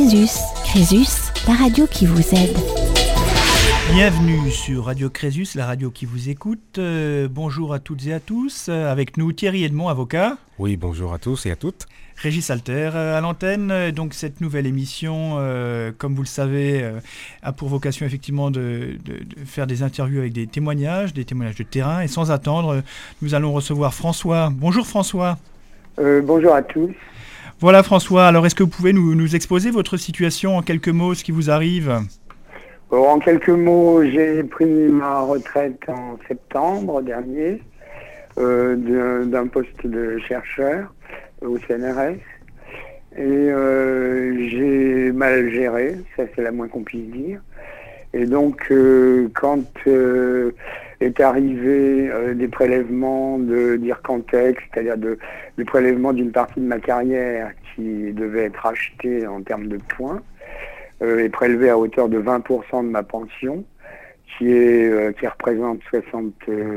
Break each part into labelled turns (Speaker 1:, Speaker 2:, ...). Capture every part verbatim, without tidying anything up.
Speaker 1: Crésus. Crésus, la radio qui vous aide.
Speaker 2: Bienvenue sur Radio Crésus, la radio qui vous écoute. Euh, bonjour à toutes et à tous. Euh, avec nous Thierry Edmond, avocat.
Speaker 3: Oui, bonjour à tous et à toutes.
Speaker 2: Régis Alter euh, à l'antenne. Donc cette nouvelle émission, euh, comme vous le savez, euh, a pour vocation effectivement de, de, de faire des interviews avec des témoignages, des témoignages de terrain. Et sans attendre, nous allons recevoir François. Bonjour François.
Speaker 4: Euh, bonjour à tous.
Speaker 2: Voilà François, alors est-ce que vous pouvez nous, nous exposer votre situation en quelques mots, ce qui vous arrive ?
Speaker 4: Alors, en quelques mots, j'ai pris ma retraite en septembre dernier euh, d'un, d'un poste de chercheur au C N R S et euh, j'ai mal géré, ça c'est la moins qu'on puisse dire. Et donc euh, quand euh, est arrivé euh, des prélèvements de d'Ircantec, c'est-à-dire de, des prélèvements d'une partie de ma carrière qui devait être achetée en termes de points, euh, et prélevé à hauteur de vingt pour cent de ma pension, qui est euh, qui représente soixante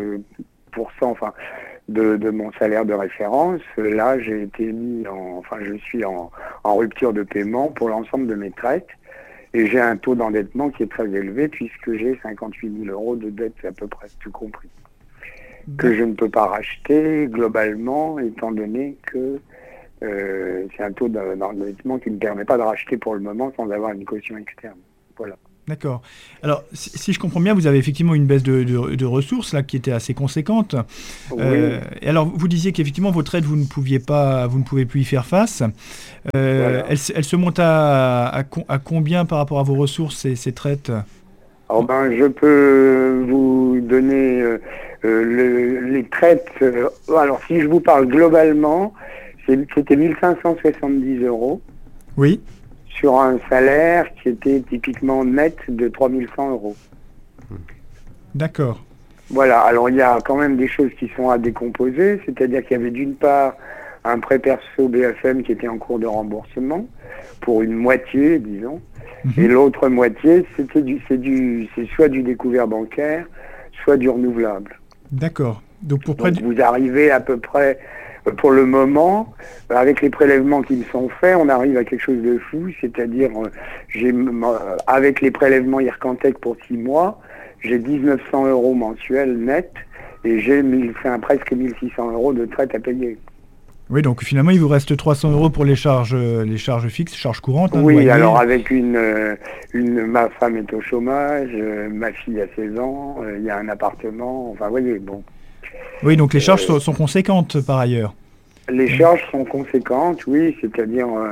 Speaker 4: pour cent enfin, de, de mon salaire de référence, là j'ai été mis en, enfin je suis en, en rupture de paiement pour l'ensemble de mes traites. Et j'ai un taux d'endettement qui est très élevé puisque j'ai cinquante-huit mille euros de dette à peu près, tout compris. Que je ne peux pas racheter globalement étant donné que euh, c'est un taux d'endettement qui ne me permet pas de racheter pour le moment sans avoir une caution externe. Voilà.
Speaker 2: D'accord. Alors, si, si je comprends bien, vous avez effectivement une baisse de, de, de ressources là qui était assez conséquente.
Speaker 4: Oui.
Speaker 2: Euh, et alors, vous disiez qu'effectivement votre aide, vous ne pouviez pas, vous ne pouvez plus y faire face. Euh,
Speaker 4: Voilà.
Speaker 2: elle, elle se monte à, à, à combien par rapport à vos ressources ces, ces traites ?
Speaker 4: Alors ben, je peux vous donner euh, euh, le, les traites. Euh, alors, si je vous parle globalement, c'est, c'était mille cinq cent soixante-dix euros.
Speaker 2: Oui.
Speaker 4: Sur un salaire qui était typiquement net de trois mille cent euros.
Speaker 2: D'accord.
Speaker 4: Voilà, alors il y a quand même des choses qui sont à décomposer, c'est-à-dire qu'il y avait d'une part un prêt perso B F M qui était en cours de remboursement, pour une moitié, disons, mm-hmm. et l'autre moitié, c'était du, c'est, du, c'est soit du découvert bancaire, soit du renouvelable.
Speaker 2: D'accord. Donc, pour près
Speaker 4: Donc
Speaker 2: du...
Speaker 4: vous arrivez à peu près... Pour le moment, avec les prélèvements qui me sont faits, on arrive à quelque chose de fou, c'est-à-dire, euh, j'ai, euh, avec les prélèvements Ircantec pour six mois, j'ai dix-neuf cents euros mensuels net et j'ai mille, enfin, presque mille six cents euros de traite à payer.
Speaker 2: Oui, donc finalement, il vous reste trois cents euros pour les charges, les charges fixes, charges courantes. Hein,
Speaker 4: oui,
Speaker 2: voyez.
Speaker 4: Alors avec une, euh, une, ma femme est au chômage, euh, ma fille a seize ans, il euh, y a un appartement, enfin, vous voyez, bon.
Speaker 2: Oui, donc les charges euh, sont,
Speaker 4: euh,
Speaker 2: sont conséquentes par ailleurs.
Speaker 4: Les charges sont conséquentes, oui, c'est-à-dire euh,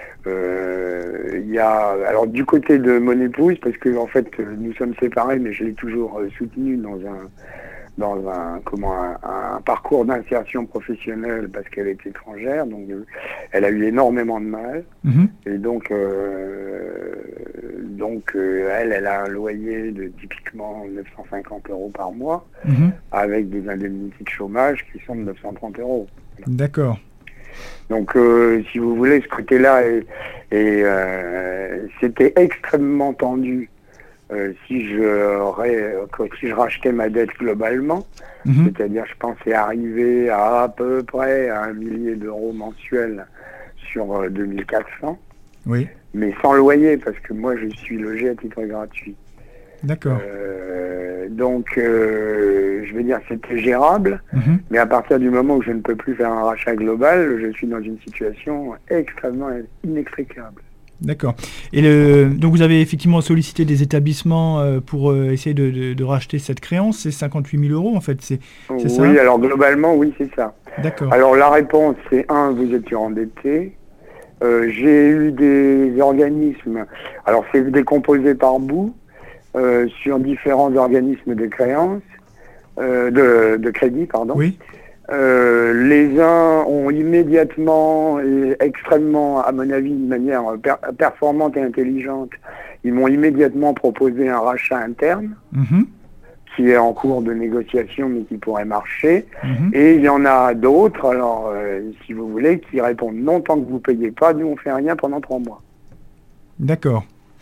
Speaker 4: euh, il y a alors du côté de mon épouse, parce que en fait nous sommes séparés, mais je l'ai toujours euh, soutenue dans un dans un comment un, un parcours d'insertion professionnelle parce qu'elle est étrangère, donc euh, elle a eu énormément de mal, mm-hmm. et donc euh, donc euh, elle elle a un loyer de typiquement neuf cent cinquante euros par mois, mm-hmm. avec des indemnités de chômage qui sont de neuf cent trente euros.
Speaker 2: D'accord.
Speaker 4: Donc, euh, si vous voulez, ce côté-là, est, est, euh, c'était extrêmement tendu euh, si, je, si je rachetais ma dette globalement. Mm-hmm. C'est-à-dire, je pensais arriver à à peu près à un millier d'euros mensuels sur euh, deux mille quatre cents.
Speaker 2: Oui.
Speaker 4: Mais sans loyer, parce que moi, je suis logé à titre gratuit.
Speaker 2: D'accord.
Speaker 4: Euh, donc, euh, je veux dire, c'était gérable, mm-hmm. mais à partir du moment où je ne peux plus faire un rachat global, je suis dans une situation extrêmement inextricable.
Speaker 2: D'accord. Et le, donc, vous avez effectivement sollicité des établissements euh, pour euh, essayer de, de, de racheter cette créance, c'est cinquante-huit mille euros en fait, c'est, c'est
Speaker 4: oui,
Speaker 2: ça ?
Speaker 4: Oui, alors globalement, oui, c'est ça.
Speaker 2: D'accord.
Speaker 4: Alors, la réponse, c'est un, vous êtes surendetté. Euh, j'ai eu des organismes, alors c'est décomposé par bout, Euh, sur différents organismes de créance, euh, de, de crédit, pardon.
Speaker 2: Oui.
Speaker 4: Euh, les uns ont immédiatement et extrêmement, à mon avis, de manière per- performante et intelligente, ils m'ont immédiatement proposé un rachat interne, mm-hmm. qui est en cours de négociation mais qui pourrait marcher. Mm-hmm. Et il y en a d'autres, alors euh, si vous voulez, qui répondent non, tant que vous ne payez pas, nous on fait rien pendant trois mois.
Speaker 2: D'accord.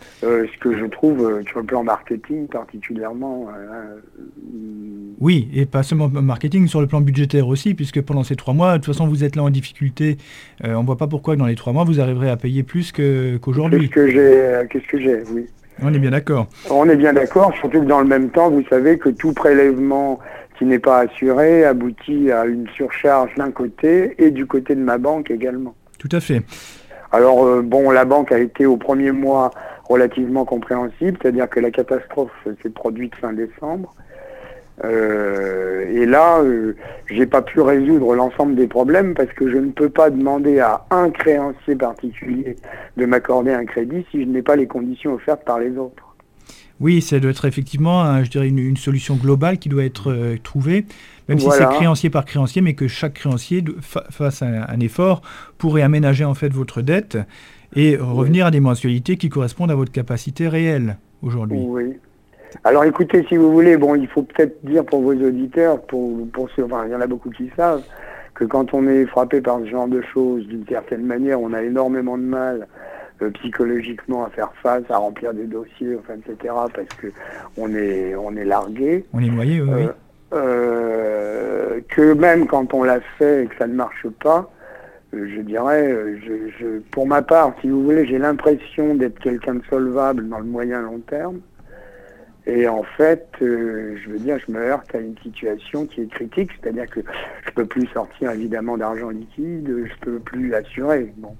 Speaker 4: Euh, ce que je trouve euh, sur le plan marketing particulièrement. Euh,
Speaker 2: oui, et pas seulement marketing, sur le plan budgétaire aussi, puisque pendant ces trois mois, de toute façon, vous êtes là en difficulté. Euh, on ne voit pas pourquoi dans les trois mois, vous arriverez à payer plus que, qu'aujourd'hui.
Speaker 4: Qu'est-ce que j'ai, euh, qu'est-ce que j'ai, oui.
Speaker 2: On est bien d'accord.
Speaker 4: On est bien d'accord, surtout que dans le même temps, vous savez que tout prélèvement qui n'est pas assuré aboutit à une surcharge d'un côté et du côté de ma banque également.
Speaker 2: Tout à fait.
Speaker 4: Alors, euh, bon, la banque a été au premier mois relativement compréhensible, c'est-à-dire que la catastrophe s'est produite fin décembre. Euh, et là, euh, j'ai pas pu résoudre l'ensemble des problèmes parce que je ne peux pas demander à un créancier particulier de m'accorder un crédit si je n'ai pas les conditions offertes par les autres.
Speaker 2: Oui, ça doit être effectivement, un, je dirais, une, une solution globale qui doit être euh, trouvée, même
Speaker 4: Voilà.
Speaker 2: si c'est créancier par créancier, mais que chaque créancier fa- fasse un, un effort pour réaménager en fait votre dette et revenir oui. à des mensualités qui correspondent à votre capacité réelle aujourd'hui.
Speaker 4: Oui. Alors écoutez, si vous voulez, bon, il faut peut-être dire pour vos auditeurs, pour, pour ceux, enfin, il y en a beaucoup qui savent, que quand on est frappé par ce genre de choses, d'une certaine manière, on a énormément de mal euh, psychologiquement à faire face, à remplir des dossiers, enfin, et cetera, parce que on est, on est largué.
Speaker 2: On est noyé, oui.
Speaker 4: Euh, euh, que même quand on l'a fait et que ça ne marche pas, euh, je dirais, je, je, pour ma part, si vous voulez, j'ai l'impression d'être quelqu'un de solvable dans le moyen long terme. Et en fait, euh, je veux dire, je me heurte à une situation qui est critique, c'est-à-dire que je peux plus sortir évidemment d'argent liquide, je peux plus assurer. Bon.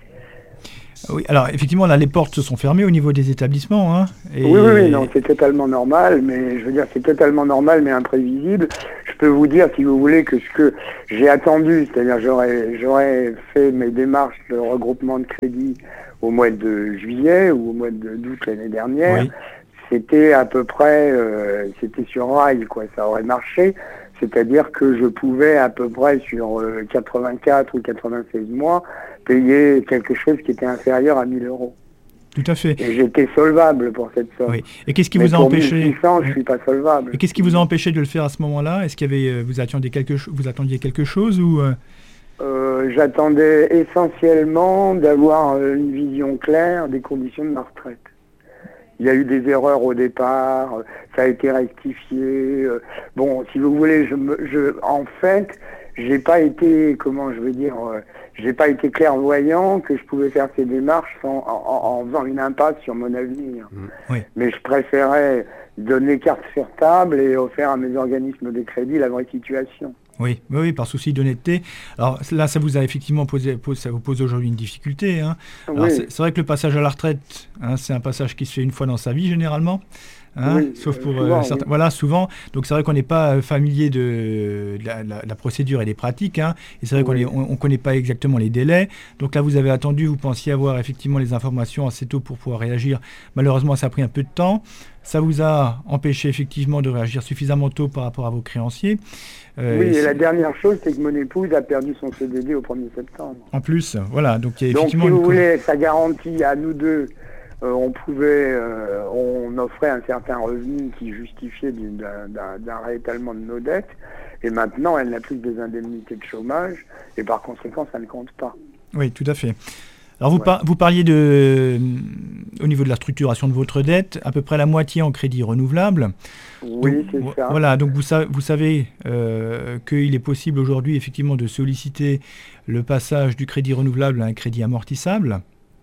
Speaker 2: Oui, alors effectivement, là, les portes se sont fermées au niveau des établissements. Hein, et...
Speaker 4: Oui, oui, oui, non, c'est totalement normal, mais je veux dire, c'est totalement normal, mais imprévisible. Je peux vous dire, si vous voulez, que ce que j'ai attendu, c'est-à-dire j'aurais, j'aurais fait mes démarches de regroupement de crédit au mois de juillet ou au mois de d'août l'année dernière. Oui. C'était à peu près, euh, c'était sur rail, quoi, ça aurait marché. C'est-à-dire que je pouvais à peu près sur euh, quatre-vingt-quatre ou quatre-vingt-seize mois payer quelque chose qui était inférieur à mille euros.
Speaker 2: Tout à fait.
Speaker 4: Et j'étais solvable pour cette somme.
Speaker 2: Oui. Et qu'est-ce qui
Speaker 4: Mais
Speaker 2: vous a
Speaker 4: pour
Speaker 2: empêché
Speaker 4: mille six cents, je suis pas solvable.
Speaker 2: Et qu'est-ce qui vous a empêché de le faire à ce moment-là? Est-ce qu'il y avait, vous attendiez quelque, vous attendiez quelque chose ou euh...
Speaker 4: Euh, j'attendais essentiellement d'avoir une vision claire des conditions de ma retraite. Il y a eu des erreurs au départ, ça a été rectifié. Euh, bon, si vous voulez, je, me, je en fait, j'ai pas été, comment je veux dire, euh, j'ai pas été clairvoyant que je pouvais faire ces démarches sans, en, en faisant une impasse sur mon avenir.
Speaker 2: Mmh. Oui.
Speaker 4: Mais je préférais donner carte sur table et offrir à mes organismes de crédit la vraie situation.
Speaker 2: Oui, oui, par souci d'honnêteté. Alors là, ça vous a effectivement posé, ça vous pose aujourd'hui une difficulté. Hein. Alors, oui. c'est, c'est vrai que le passage à la retraite, hein, c'est un passage qui se fait une fois dans sa vie généralement. Hein,
Speaker 4: oui,
Speaker 2: sauf pour
Speaker 4: souvent,
Speaker 2: euh, certains,
Speaker 4: oui.
Speaker 2: voilà, souvent. Donc c'est vrai qu'on n'est pas familier de, de, la, de la procédure et des pratiques, hein, et c'est vrai oui. qu'on ne connaît pas exactement les délais. Donc là, vous avez attendu, vous pensiez avoir effectivement les informations assez tôt pour pouvoir réagir. Malheureusement, ça a pris un peu de temps. Ça vous a empêché effectivement de réagir suffisamment tôt par rapport à vos créanciers.
Speaker 4: Euh, oui, et, et la dernière chose, c'est que mon épouse a perdu son C D D au premier septembre.
Speaker 2: En plus, voilà. Donc, il y a
Speaker 4: donc
Speaker 2: effectivement
Speaker 4: si vous
Speaker 2: une...
Speaker 4: voulez, ça garantit à nous deux. Euh, on pouvait, euh, on offrait un certain revenu qui justifiait d'un, d'un, d'un réétalement de nos dettes, et maintenant elle n'a plus que des indemnités de chômage, et par conséquent ça ne compte pas.
Speaker 2: Oui, tout à fait. Alors vous,
Speaker 4: ouais.
Speaker 2: par, vous parliez de, euh, au niveau de la structuration de votre dette, à peu près la moitié en crédit renouvelable.
Speaker 4: Oui, donc, c'est ça.
Speaker 2: Voilà, donc vous, sa- vous savez euh, qu'il est possible aujourd'hui effectivement de solliciter le passage du crédit renouvelable à un crédit amortissable.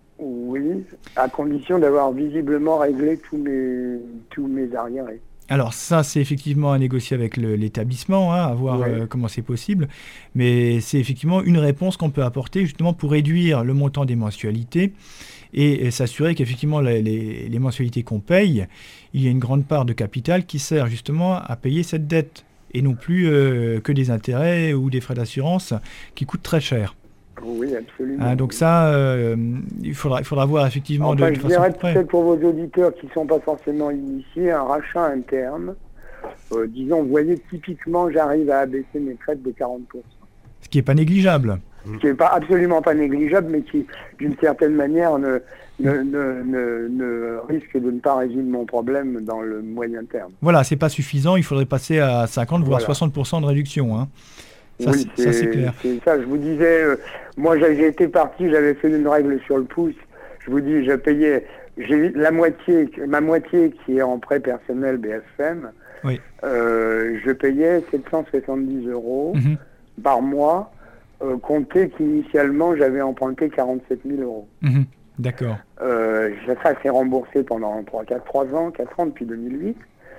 Speaker 4: Oui, à condition d'avoir visiblement réglé tous mes, tous mes arriérés.
Speaker 2: Alors ça, c'est effectivement à négocier avec le, l'établissement, hein, à voir ouais. euh, comment c'est possible. Mais c'est effectivement une réponse qu'on peut apporter justement pour réduire le montant des mensualités et, et s'assurer qu'effectivement les, les, les mensualités qu'on paye, il y a une grande part de capital qui sert justement à payer cette dette et non plus euh, que des intérêts ou des frais d'assurance qui coûtent très cher.
Speaker 4: Oui, absolument.
Speaker 2: Hein, donc ça, euh, il, faudra, il faudra voir effectivement
Speaker 4: enfin,
Speaker 2: de, de
Speaker 4: je
Speaker 2: façon
Speaker 4: dirais
Speaker 2: près.
Speaker 4: peut-être pour vos auditeurs qui ne sont pas forcément initiés, un rachat interne, euh, disons, vous voyez, typiquement, j'arrive à abaisser mes traites de quarante pour cent.
Speaker 2: Ce qui n'est pas négligeable.
Speaker 4: Ce qui n'est pas, absolument pas négligeable, mais qui, d'une certaine manière, ne, ne, ne, ne, ne risque de ne pas résoudre mon problème dans le moyen terme.
Speaker 2: Voilà, c'est pas suffisant, il faudrait passer à cinquante, voire
Speaker 4: voilà.
Speaker 2: soixante pour cent de réduction. Hein. Ça,
Speaker 4: oui,
Speaker 2: c'est, ça, c'est clair.
Speaker 4: C'est ça, je vous disais, euh, moi j'ai été parti, j'avais fait une règle sur le pouce, je vous dis, je payais j'ai la moitié, ma moitié qui est en prêt personnel B F M,
Speaker 2: Oui.
Speaker 4: euh, je payais sept cent soixante-dix euros
Speaker 2: Mhm.
Speaker 4: par mois, euh, compté qu'initialement j'avais emprunté quarante-sept mille euros.
Speaker 2: Mhm. D'accord.
Speaker 4: Euh, ça s'est remboursé pendant trois, quatre, trois ans, quatre ans depuis deux mille huit.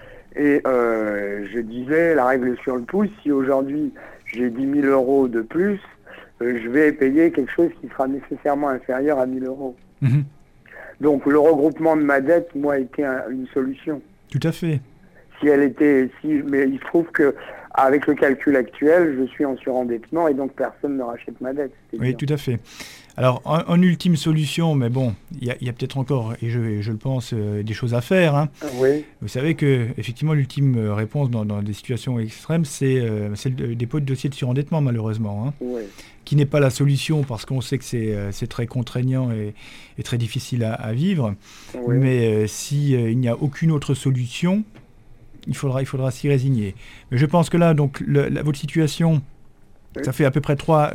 Speaker 4: Et euh, je disais, la règle sur le pouce, si aujourd'hui j'ai dix mille euros de plus, euh, je vais payer quelque chose qui sera nécessairement inférieur à mille euros.
Speaker 2: Mhm.
Speaker 4: Donc le regroupement de ma dette, moi, était un- une solution.
Speaker 2: Tout à fait.
Speaker 4: Si elle était, si, mais il se trouve que avec le calcul actuel, je suis en surendettement et donc personne ne rachète ma dette. c'est
Speaker 2: Oui,
Speaker 4: bien.
Speaker 2: tout à fait. Alors, en, en ultime solution, mais bon, il y a, il y a peut-être encore, et je, je le pense, euh, des choses à faire, hein.
Speaker 4: Oui,
Speaker 2: Vous savez que, effectivement, l'ultime euh, réponse dans, dans des situations extrêmes, c'est euh, c'est le dépôt de dossier de surendettement, malheureusement, hein,
Speaker 4: oui,
Speaker 2: qui n'est pas la solution parce qu'on sait que c'est euh, c'est très contraignant et, et très difficile à, à vivre.
Speaker 4: oui.
Speaker 2: Mais euh, si euh, il n'y a aucune autre solution, il faudra, il faudra s'y résigner. Mais je pense que là, donc, le- la- votre situation,
Speaker 4: Oui.
Speaker 2: ça fait à peu près trois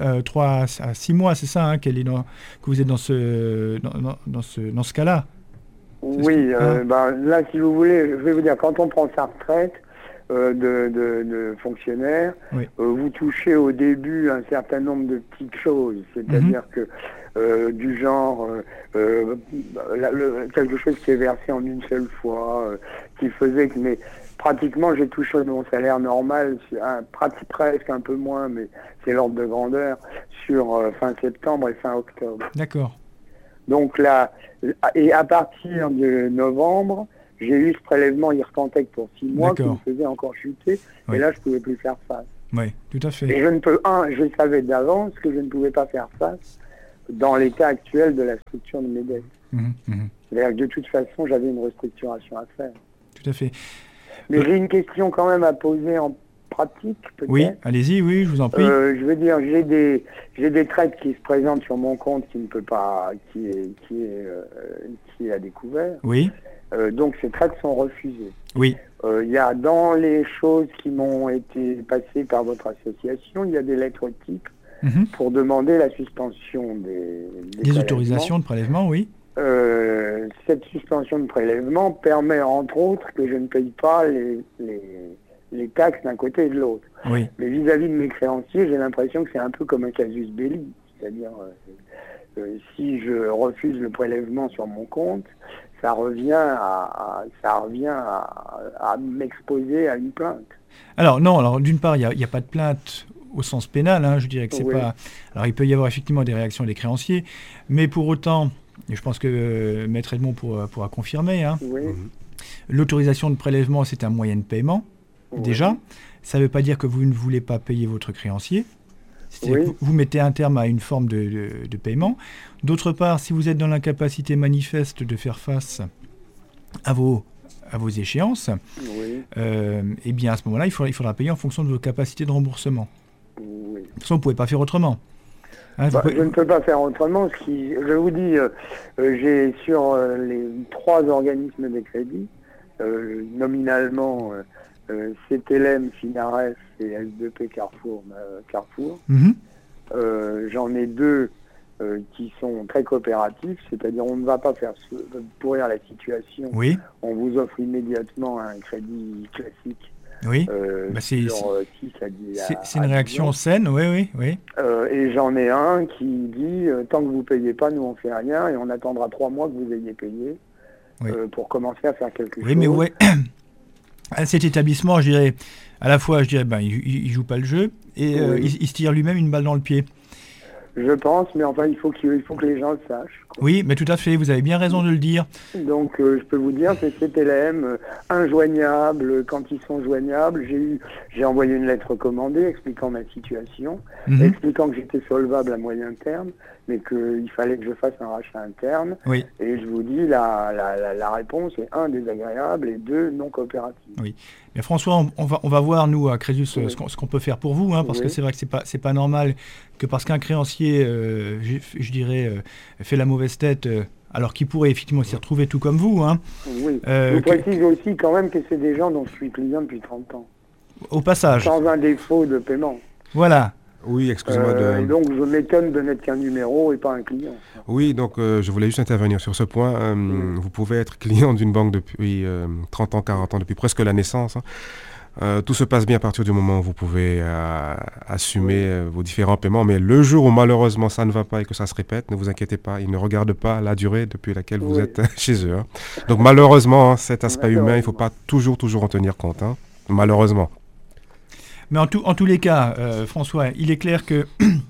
Speaker 2: à six mois, c'est ça, hein, qu'elle est dans, que vous êtes dans ce, dans, dans- dans ce, dans ce cas-là. C'est ce
Speaker 4: Oui,
Speaker 2: que-
Speaker 4: euh,
Speaker 2: hein
Speaker 4: ben, là, si vous voulez, je vais vous dire, quand on prend sa retraite euh, de, de, de fonctionnaire,
Speaker 2: Oui.
Speaker 4: euh, vous touchez au début un certain nombre de petites choses, c'est-à-dire que euh, du genre euh, euh, la- le- quelque chose qui est versé en une seule fois, euh, qui faisait que mais pratiquement j'ai touché mon salaire normal, sur un, prati- presque un peu moins, mais c'est l'ordre de grandeur, sur euh, fin septembre et fin octobre.
Speaker 2: D'accord.
Speaker 4: Donc là, et à partir de novembre, j'ai eu ce prélèvement Ircantec pour six mois qui me
Speaker 2: D'accord.
Speaker 4: faisait encore chuter,
Speaker 2: Oui.
Speaker 4: et là je pouvais plus faire face.
Speaker 2: Oui, tout à
Speaker 4: Et
Speaker 2: fait.
Speaker 4: je ne peux, un, je savais d'avance que je ne pouvais pas faire face dans l'état actuel de la structure de mes dettes.
Speaker 2: Mhm, mhm.
Speaker 4: C'est-à-dire que de toute façon, j'avais une restructuration à faire.
Speaker 2: Tout à fait.
Speaker 4: Mais
Speaker 2: Euh,
Speaker 4: j'ai une question quand même à poser en pratique, peut-être.
Speaker 2: Oui, allez-y, oui, je vous en prie.
Speaker 4: Euh, je veux dire, j'ai des j'ai des traites qui se présentent sur mon compte qui ne peut pas, qui est qui est euh, qui est à découvert.
Speaker 2: Oui,
Speaker 4: Euh, donc ces traites sont refusées.
Speaker 2: oui,
Speaker 4: Euh, Il y a dans les choses qui m'ont été passées par votre association, il y a des lettres types
Speaker 2: mhm.
Speaker 4: pour demander la suspension des, des
Speaker 2: Des
Speaker 4: prélèvements.
Speaker 2: autorisations de prélèvement, oui.
Speaker 4: Euh, cette suspension de prélèvement permet entre autres que je ne paye pas les, les, les taxes d'un côté et de l'autre.
Speaker 2: Oui,
Speaker 4: Mais vis-à-vis de mes créanciers, j'ai l'impression que c'est un peu comme un casus belli. C'est-à-dire, euh, euh, si je refuse le prélèvement sur mon compte, ça revient à, à- ça revient à, à m'exposer à une plainte.
Speaker 2: alors non, alors d'une part, il n'y a, il y a pas de plainte au sens pénal, hein, je dirais que c'est
Speaker 4: Oui.
Speaker 2: pas... Alors il peut y avoir effectivement des réactions des créanciers, mais pour autant, et je pense que euh, Maître Edmond pourra, pourra confirmer, hein,
Speaker 4: Oui,
Speaker 2: l'autorisation de prélèvement, c'est un moyen de paiement,
Speaker 4: oui.
Speaker 2: déjà. Ça ne veut pas dire que vous ne voulez pas payer votre créancier. C'est-à-dire
Speaker 4: Oui.
Speaker 2: que vous, vous mettez un terme à une forme de, de- de paiement. D'autre part, si vous êtes dans l'incapacité manifeste de faire face à vos, à vos échéances,
Speaker 4: Oui,
Speaker 2: euh, eh bien à ce moment-là, il faudra, il faudra payer en fonction de vos capacités de remboursement.
Speaker 4: oui.
Speaker 2: De toute façon, vous ne pouvez pas faire autrement. Hein, vous
Speaker 4: Bah,
Speaker 2: pouvez-
Speaker 4: je ne peux pas faire autrement. Ce qui, je vous dis, euh, euh, j'ai sur euh, les trois organismes de crédit, euh, nominalement euh, euh, C T L M, Finares et S deux P Carrefour, euh, Carrefour.
Speaker 2: Mhm.
Speaker 4: Euh, j'en ai deux euh, qui sont très coopératifs, c'est-à-dire on ne va pas faire se- pourrir la situation.
Speaker 2: Oui,
Speaker 4: On vous offre immédiatement un crédit classique
Speaker 2: oui.
Speaker 4: euh,
Speaker 2: Bah, c'est-
Speaker 4: sur euh, six à dix
Speaker 2: C'est
Speaker 4: à-
Speaker 2: c'est
Speaker 4: à
Speaker 2: une
Speaker 4: dix
Speaker 2: réaction
Speaker 4: ans.
Speaker 2: saine, oui, oui, oui.
Speaker 4: Euh, et j'en ai un qui dit euh, tant que vous payez pas, nous on fait rien et on attendra trois mois que vous ayez payé
Speaker 2: Oui.
Speaker 4: euh, pour commencer à faire quelque
Speaker 2: Oui,
Speaker 4: chose.
Speaker 2: mais ouais. À cet établissement, je dirais, à la fois, je dirais, ben, il, il il joue pas le jeu et euh,
Speaker 4: Oui.
Speaker 2: il, il se tire lui-même une balle dans le pied.
Speaker 4: Je pense, mais enfin il faut, qu'il- il faut que les gens le sachent. quoi.
Speaker 2: Oui, mais tout à fait, vous avez bien raison de le dire.
Speaker 4: Donc euh, je peux vous dire, c'est C T L M, euh, injoignables quand ils sont joignables. J'ai eu, j'ai envoyé une lettre recommandée expliquant ma situation,
Speaker 2: Mhm.
Speaker 4: expliquant que j'étais solvable à moyen terme, mais qu'il fallait que je fasse un rachat interne.
Speaker 2: Oui,
Speaker 4: Et je vous dis, la, la, la, la réponse est un, désagréable et deux, non coopérative.
Speaker 2: mais François, on, on va, on va voir, nous, à Crésus, euh,
Speaker 4: Oui.
Speaker 2: ce qu'on ce qu'on peut faire pour vous, hein, parce
Speaker 4: Oui.
Speaker 2: que c'est vrai que c'est pas, c'est pas normal que parce qu'un créancier, euh, je, je dirais, euh, fait la mauvaise tête, euh, alors qu'il pourrait effectivement s'y retrouver tout comme vous, hein,
Speaker 4: Oui.
Speaker 2: Euh,
Speaker 4: je vous
Speaker 2: que-
Speaker 4: précise aussi quand même que c'est des gens dont je suis client depuis trente ans,
Speaker 2: au passage.
Speaker 4: sans un défaut de paiement.
Speaker 2: Voilà.
Speaker 3: Oui, excusez-moi
Speaker 4: Euh,
Speaker 3: de...
Speaker 4: et donc, je m'étonne de n'être qu'un numéro et pas un client.
Speaker 3: Oui, donc euh, je voulais juste intervenir sur ce point. Euh,
Speaker 4: Oui.
Speaker 3: Vous pouvez être client d'une banque depuis euh, trente ans, quarante ans, depuis presque la naissance. hein. Euh, tout se passe bien à partir du moment où vous pouvez euh, assumer
Speaker 4: Oui.
Speaker 3: euh, vos différents paiements. Mais le jour où malheureusement ça ne va pas et que ça se répète, ne vous inquiétez pas, ils ne regardent pas la durée depuis laquelle vous
Speaker 4: Oui.
Speaker 3: êtes chez eux. hein. Donc malheureusement, hein, cet aspect humain, il ne faut
Speaker 4: Malheureusement.
Speaker 3: pas toujours, toujours en tenir compte. hein. Malheureusement.
Speaker 2: Mais en, tout, en tous les cas, euh, François, il est clair que,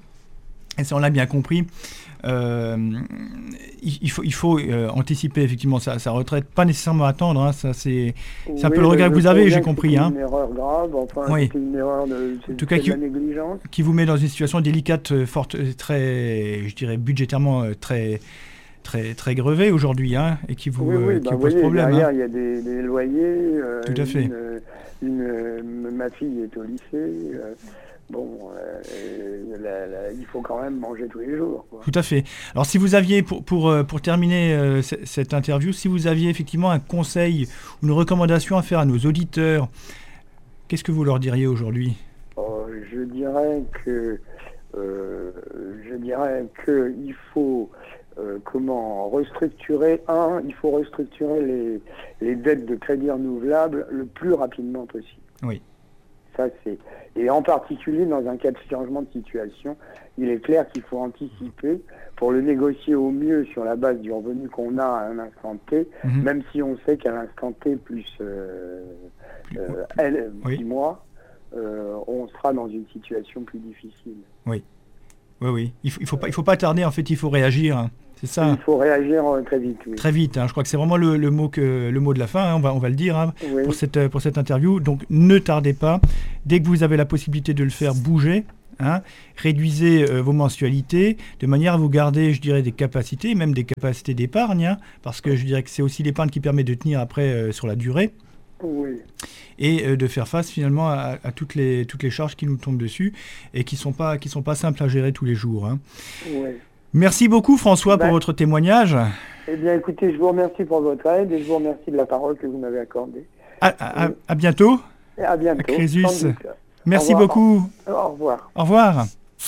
Speaker 2: et ça on l'a bien compris, euh, il, il faut, il faut euh, anticiper effectivement sa, sa retraite, pas nécessairement attendre. hein, ça c'est, c'est un
Speaker 4: Oui,
Speaker 2: peu le regret
Speaker 4: mais
Speaker 2: que vous
Speaker 4: je
Speaker 2: avez,
Speaker 4: conviens
Speaker 2: j'ai
Speaker 4: que
Speaker 2: compris.
Speaker 4: c'était
Speaker 2: Hein,
Speaker 4: une erreur grave, enfin,
Speaker 2: Oui.
Speaker 4: c'était une erreur de, c'est,
Speaker 2: En tout cas,
Speaker 4: c'est de
Speaker 2: qui-
Speaker 4: la négligence.
Speaker 2: qui vous met dans une situation délicate, euh, forte, euh, très, je dirais budgétairement euh, très, très, très grevée aujourd'hui, hein, et qui vous,
Speaker 4: Oui,
Speaker 2: euh,
Speaker 4: oui,
Speaker 2: qui
Speaker 4: bah,
Speaker 2: vous
Speaker 4: vous
Speaker 2: pose
Speaker 4: voyez,
Speaker 2: problème.
Speaker 4: derrière,
Speaker 2: hein.
Speaker 4: il y a des, des loyers. euh,
Speaker 2: Tout à fait.
Speaker 4: Une, une, euh, ma fille est au lycée. euh, bon, euh, la- la- il faut quand même manger tous les jours, quoi.
Speaker 2: Tout à fait. Alors si vous aviez, pour, pour, euh, pour terminer euh, c- cette interview, si vous aviez effectivement un conseil, une recommandation à faire à nos auditeurs, qu'est-ce que vous leur diriez aujourd'hui ?
Speaker 4: Oh, je dirais que euh, je dirais que il faut euh, comment restructurer un, il faut restructurer les, les dettes de crédit renouvelable le plus rapidement possible.
Speaker 2: Oui.
Speaker 4: Ça c'est et en particulier dans un cas de changement de situation, il est clair qu'il faut anticiper pour le négocier au mieux sur la base du revenu qu'on a à un instant T,
Speaker 2: Mhm.
Speaker 4: même si on sait qu'à l'instant T plus euh, euh, elle,
Speaker 2: Oui.
Speaker 4: six mois, euh, on sera dans une situation plus difficile.
Speaker 2: Oui, oui. Il faut, il faut pas, il faut pas tarder. En fait, il faut réagir. hein. C'est ça.
Speaker 4: Il faut réagir euh, très vite. Oui.
Speaker 2: Très vite. hein. Je crois que c'est vraiment le, le mot que le mot de la fin. hein. On va, on va le dire hein,
Speaker 4: Oui.
Speaker 2: pour cette pour cette interview. Donc, ne tardez pas. Dès que vous avez la possibilité de le faire, bougez. hein. Réduisez euh, vos mensualités de manière à vous garder, je dirais, des capacités, même des capacités d'épargne, hein, parce que je dirais que c'est aussi l'épargne qui permet de tenir après euh, sur la durée.
Speaker 4: Oui.
Speaker 2: Et euh, de faire face finalement à, à toutes les toutes les charges qui nous tombent dessus et qui sont pas qui sont pas simples à gérer tous les jours. hein.
Speaker 4: Oui.
Speaker 2: Merci beaucoup François
Speaker 4: Ben-
Speaker 2: pour votre témoignage.
Speaker 4: Eh bien, écoutez, je vous remercie pour votre aide et je vous remercie de la parole que vous m'avez accordée.
Speaker 2: À, à- à- à bientôt.
Speaker 4: Et à bientôt.
Speaker 2: À Crésus.
Speaker 4: sans doute.
Speaker 2: Merci
Speaker 4: revoir.
Speaker 2: beaucoup.
Speaker 4: Au revoir.
Speaker 2: Au revoir.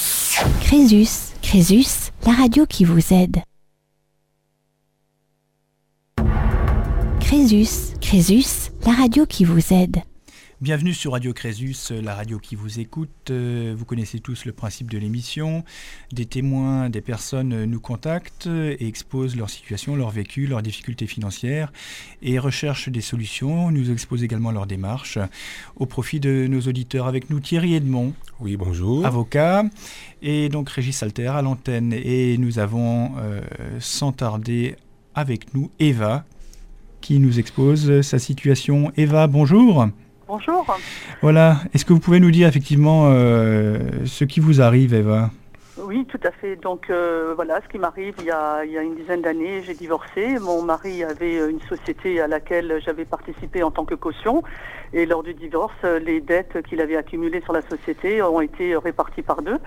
Speaker 1: Crésus, Crésus, la radio qui vous aide. Crésus, Crésus, la radio qui vous aide.
Speaker 2: Bienvenue sur Radio Crésus, la radio qui vous écoute. Euh, Vous connaissez tous le principe de l'émission. Des témoins, des personnes nous contactent et exposent leur situation, leur vécu, leurs difficultés financières et recherchent des solutions, nous exposent également leurs démarches au profit de nos auditeurs. Avec nous Thierry Edmond,
Speaker 3: Oui, bonjour.
Speaker 2: avocat, et donc Régis Alter à l'antenne. Et nous avons euh, sans tarder avec nous Eva qui nous expose sa situation. Eva, bonjour.
Speaker 5: Bonjour.
Speaker 2: Voilà, est-ce que vous pouvez nous dire effectivement euh, ce qui vous arrive, Eva ?
Speaker 5: Oui, tout à fait. Donc euh, voilà, ce qui m'arrive, il y a, il y a une dizaine d'années, j'ai divorcé. Mon mari avait une société à laquelle j'avais participé en tant que caution. Et lors du divorce, les dettes qu'il avait accumulées sur la société ont été réparties par deux.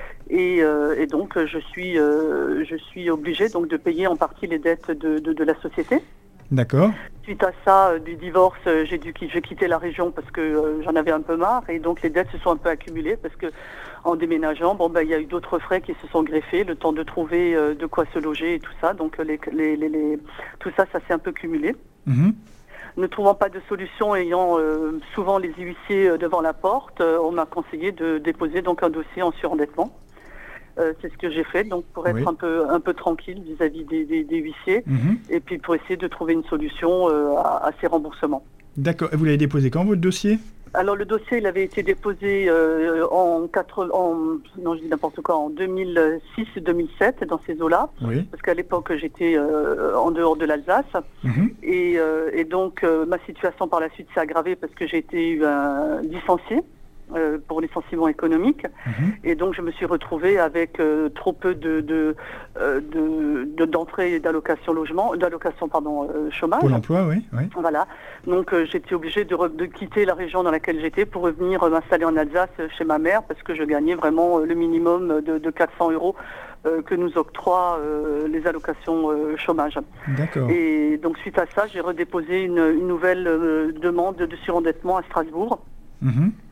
Speaker 5: Et, euh, et donc, je suis, euh, je suis obligée donc, de payer en partie les dettes de, de, de la société.
Speaker 2: D'accord.
Speaker 5: Suite à ça, euh, du divorce, euh, j'ai dû j'ai quitté la région parce que euh, j'en avais un peu marre et donc les dettes se sont un peu accumulées parce que en déménageant, bon ben il y a eu d'autres frais qui se sont greffés, le temps de trouver euh, de quoi se loger et tout ça, donc les, les, les, les, tout ça, ça s'est un peu cumulé.
Speaker 2: Mhm.
Speaker 5: Ne trouvant pas de solution, ayant euh, souvent les huissiers euh, devant la porte, euh, on m'a conseillé de déposer donc un dossier en surendettement. Euh, c'est ce que j'ai fait, donc pour être
Speaker 2: Oui.
Speaker 5: un peu un peu tranquille vis-à-vis des, des, des huissiers,
Speaker 2: Mhm.
Speaker 5: et puis pour essayer de trouver une solution euh, à, à ces remboursements.
Speaker 2: D'accord. Et vous l'avez déposé quand, votre dossier ?
Speaker 5: Alors le dossier, il avait été déposé euh, en quatre, en non je dis n'importe quoi, en deux mille six deux mille sept dans ces eaux-là,
Speaker 2: Oui.
Speaker 5: parce qu'à l'époque j'étais euh, en dehors de l'Alsace,
Speaker 2: Mhm.
Speaker 5: et, euh, et donc euh, ma situation par la suite s'est aggravée parce que j'ai été euh, licenciée. Euh, pour licenciement économique,
Speaker 2: Mhm.
Speaker 5: et donc je me suis retrouvée avec euh, trop peu de, de, euh, de, de d'entrées d'allocation logement, d'allocation pardon euh, chômage.
Speaker 2: Pôle emploi, oui. oui.
Speaker 5: Voilà, donc euh, j'étais obligée de, re- de quitter la région dans laquelle j'étais pour revenir euh, m'installer en Alsace euh, chez ma mère parce que je gagnais vraiment euh, le minimum de, de quatre cents euros euh, que nous octroient euh, les allocations euh, chômage.
Speaker 2: D'accord.
Speaker 5: Et donc suite à ça, j'ai redéposé une, une nouvelle euh, demande de surendettement à Strasbourg.
Speaker 2: Mhm.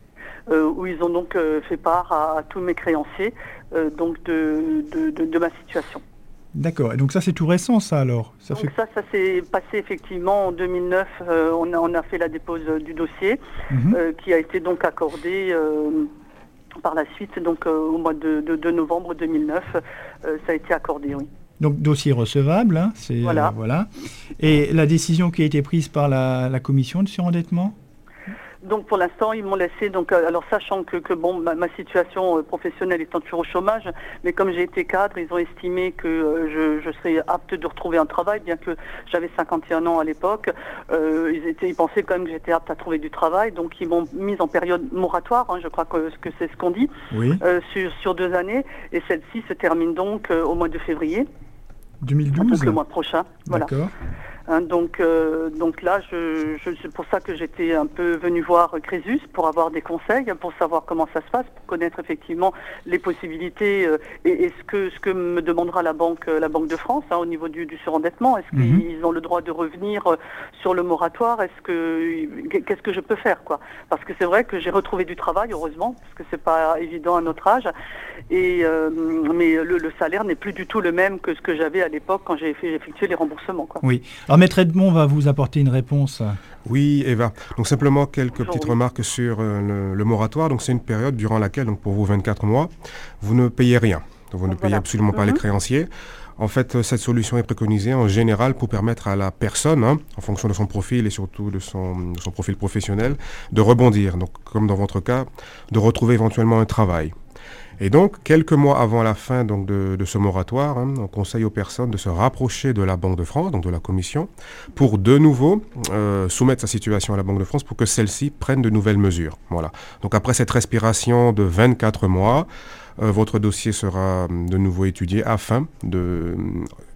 Speaker 5: euh, où ils ont donc euh, fait part à, à tous mes créanciers euh, donc de, de, de, de ma situation.
Speaker 2: D'accord. Et donc ça, c'est tout récent, ça, alors ça
Speaker 5: Donc
Speaker 2: fait...
Speaker 5: ça, ça s'est passé effectivement en deux mille neuf. Euh, on, a, on a fait la dépose du dossier
Speaker 2: Mhm.
Speaker 5: euh, qui a été donc accordé euh, par la suite, donc euh, au mois de, de, de novembre deux mille neuf. Euh, ça a été accordé, oui.
Speaker 2: Donc dossier recevable, hein, c'est,
Speaker 5: Voilà.
Speaker 2: euh, voilà. Et la décision qui a été prise par la, la commission de surendettement ?
Speaker 5: Donc pour l'instant, ils m'ont laissé, donc, euh, alors sachant que, que bon, ma, ma situation euh, professionnelle étant toujours au chômage, mais comme j'ai été cadre, ils ont estimé que euh, je, je serais apte de retrouver un travail, bien que j'avais cinquante et un ans à l'époque. Euh, ils, étaient, ils pensaient quand même que j'étais apte à trouver du travail, donc ils m'ont mise en période moratoire, hein, je crois que, que c'est ce qu'on dit,
Speaker 2: Oui.
Speaker 5: euh, sur, sur deux années, et celle-ci se termine donc euh, au mois de février,
Speaker 2: deux mille douze.
Speaker 5: donc le mois prochain. Voilà.
Speaker 2: D'accord.
Speaker 5: Hein, donc, euh, donc là, je, je, c'est pour ça que j'étais un peu venue voir Crésus pour avoir des conseils, pour savoir comment ça se passe, pour connaître effectivement les possibilités euh, et, et ce que ce que me demandera la banque, la Banque de France, hein, au niveau du, du surendettement. Est-ce
Speaker 2: Mhm.
Speaker 5: qu'ils ont le droit de revenir euh, sur le moratoire? Est-ce que qu'est-ce que je peux faire, quoi? Parce que c'est vrai que j'ai retrouvé du travail, heureusement, parce que c'est pas évident à notre âge. Et euh, mais le, le salaire n'est plus du tout le même que ce que j'avais à l'époque quand j'ai fait, effectué les remboursements, quoi.
Speaker 2: Oui. Alors Maître Edmond va vous apporter une réponse.
Speaker 3: Oui, Eva. Donc simplement quelques
Speaker 5: Bonjour,
Speaker 3: petites
Speaker 5: oui.
Speaker 3: remarques sur euh, le, le moratoire. Donc c'est une période durant laquelle, donc pour vous vingt-quatre mois, vous ne payez rien. Donc vous ne
Speaker 5: Donc,
Speaker 3: payez
Speaker 5: voilà.
Speaker 3: absolument pas les
Speaker 5: Mhm.
Speaker 3: créanciers. En fait, euh, cette solution est préconisée en général pour permettre à la personne, hein, en fonction de son profil et surtout de son, de son profil professionnel, de rebondir. Donc comme dans votre cas, de retrouver éventuellement un travail. Et donc, quelques mois avant la fin donc, de, de ce moratoire, hein, on conseille aux personnes de se rapprocher de la Banque de France, donc de la Commission, pour de nouveau euh, soumettre sa situation à la Banque de France pour que celle-ci prenne de nouvelles mesures. Voilà. Donc après cette respiration de vingt-quatre mois, euh, votre dossier sera de nouveau étudié afin de